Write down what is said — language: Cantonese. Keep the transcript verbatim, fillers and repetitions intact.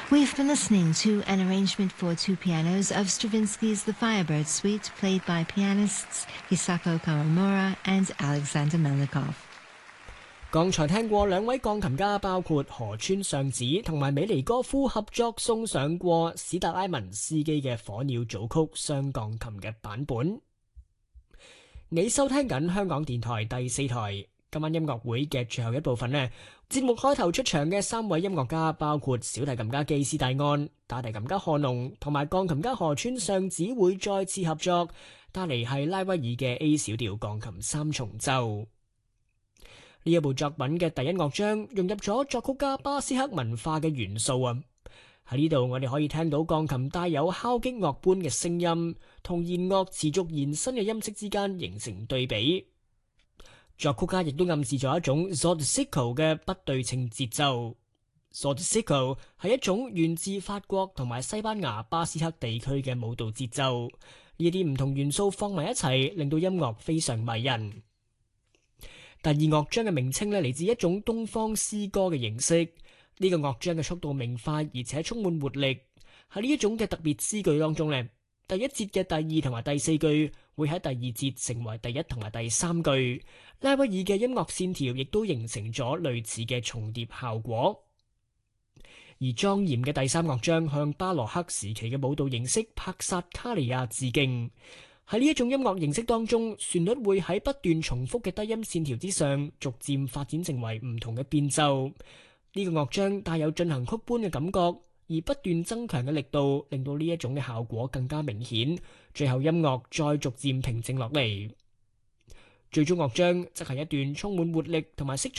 We've been listening to an arrangement for two pianos of Stravinsky's The Firebird Suite, played by pianists Hisako Kawamura and Alexander Melnikov。 剛才聽過兩位鋼琴家，包括河村尚子同埋美尼哥夫合作送上過史特拉文斯基嘅火鳥組曲雙鋼琴嘅版本。你收聽緊香港電台第四台，今晚音樂會嘅最後一部分呢，節目開頭出場嘅三位音樂家包括小提琴家基斯蒂安、大提琴家賀農同埋鋼琴家河村尚子會再次合作，帶嚟係拉威爾嘅 A 小調鋼琴三重奏。呢一部作品嘅第一樂章融入咗作曲家巴斯克文化嘅元素啊！喺呢度我哋可以聽到鋼琴帶有敲擊樂般嘅聲音，同弦樂持續延伸嘅音色之間形成對比。作曲家亦都暗示咗一種 Zorzico 嘅不對稱節奏。Zorzico 係一種源自法國同埋西班牙巴斯克地區嘅舞蹈節奏，呢啲唔同元素放埋一齊，令到音樂非常迷人。第二樂章嘅名稱咧嚟自一種東方詩歌嘅形式，呢、這個樂章嘅速度明快而且充滿活力。喺呢一種嘅特別詩句當中咧，第一節嘅第二同埋第四句會喺第二節成為第一同埋第三句。拉威爾嘅音樂線條亦都形成咗類似嘅重疊效果。而莊嚴嘅第三樂章向巴洛克時期嘅舞蹈形式帕薩卡利亞致敬。喺呢一種音樂形式當中，旋律會喺不斷重複嘅低音線條之上，逐漸發展成為唔同嘅變奏。呢、這個樂章帶有進行曲般嘅感覺，而不斷增強嘅力度，令到呢一種嘅效果更加明顯。最後音樂再逐漸平靜落嚟，最終樂章則係一段充滿活力同埋色彩